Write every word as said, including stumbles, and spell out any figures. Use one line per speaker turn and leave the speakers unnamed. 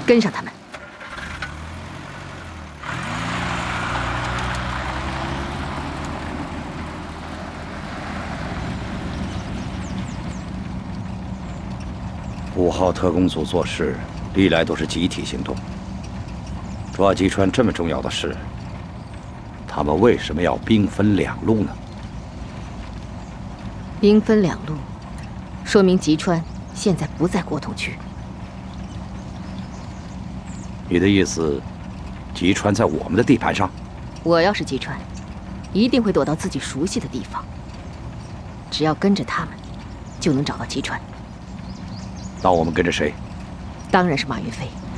跟上他们。
五号特工组做事历来都是集体行动，抓吉川这么重要的事，他们为什么要兵分两路呢？
兵分两路，说明吉川现在不在国统区。
你的意思，吉川在我们的地盘上？
我要是吉川，一定会躲到自己熟悉的地方。只要跟着他们，就能找到吉川。
那我们跟着谁？
当然是马云飞。